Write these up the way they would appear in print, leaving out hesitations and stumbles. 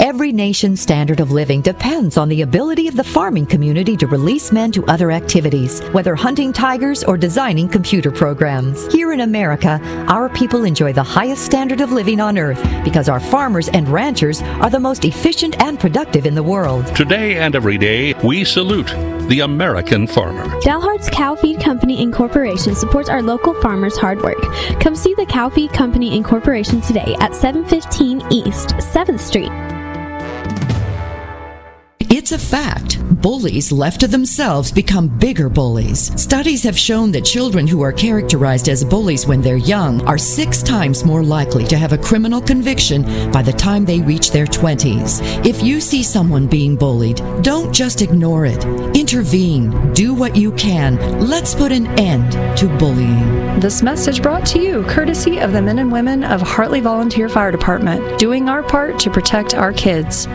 Every nation's standard of living depends on the ability of the farming community to release men to other activities, whether hunting tigers or designing computer programs. Here in America, our people enjoy the highest standard of living on earth because our farmers and ranchers are the most efficient and productive in the world. Today and every day, we salute the American farmer. Dalhart's Cow Feed Company Incorporation supports our local farmers' hard work. Come see the Cow Feed Company Incorporation today at 715 East 7th Street. It's a fact. Bullies left to themselves become bigger bullies. Studies have shown that children who are characterized as bullies when they're young are 6 times more likely to have a criminal conviction by the time they reach their 20s. If you see someone being bullied, don't just ignore it. Intervene. Do what you can. Let's put an end to bullying. This message brought to you courtesy of the men and women of Hartley Volunteer Fire Department, doing our part to protect our kids.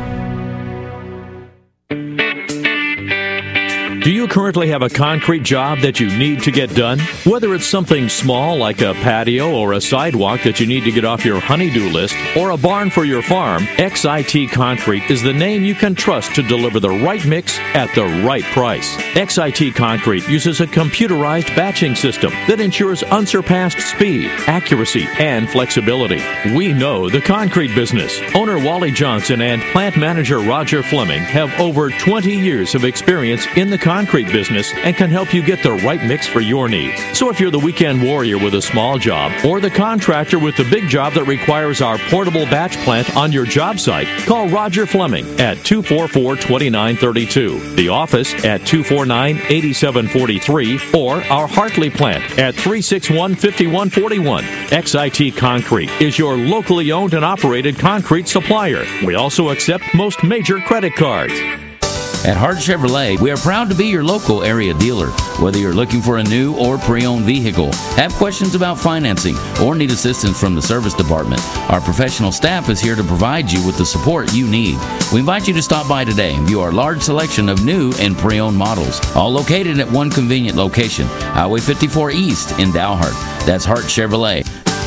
Do you currently have a concrete job that you need to get done? Whether it's something small like a patio or a sidewalk that you need to get off your honey-do list, or a barn for your farm, XIT Concrete is the name you can trust to deliver the right mix at the right price. XIT Concrete uses a computerized batching system that ensures unsurpassed speed, accuracy, and flexibility. We know the concrete business. Owner Wally Johnson and plant manager Roger Fleming have over 20 years of experience in the concrete business and can help you get the right mix for your needs. So if you're the weekend warrior with a small job or the contractor with the big job that requires our portable batch plant on your job site, call Roger Fleming at 244-2932, the office at 249-8743, or our Hartley plant at 361-5141. XIT Concrete is your locally owned and operated concrete supplier. We also accept most major credit cards. At Hart Chevrolet, we are proud to be your local area dealer. Whether you're looking for a new or pre-owned vehicle, have questions about financing, or need assistance from the service department, our professional staff is here to provide you with the support you need. We invite you to stop by today and view our large selection of new and pre-owned models, all located at one convenient location, Highway 54 East in Dalhart. That's Hart Chevrolet.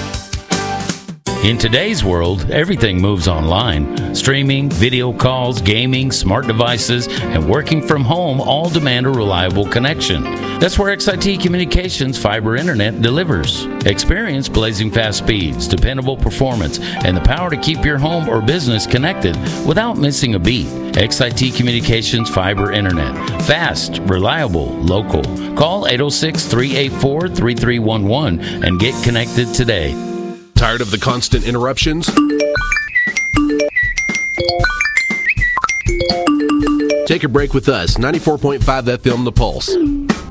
In today's world, everything moves online. Streaming, video calls, gaming, smart devices, and working from home all demand a reliable connection. That's where XIT Communications Fiber Internet delivers. Experience blazing fast speeds, dependable performance, and the power to keep your home or business connected without missing a beat. XIT Communications Fiber Internet. Fast, reliable, local. Call 806-384-3311 and get connected today. Tired of the constant interruptions? Take a break with us, 94.5 FM The Pulse.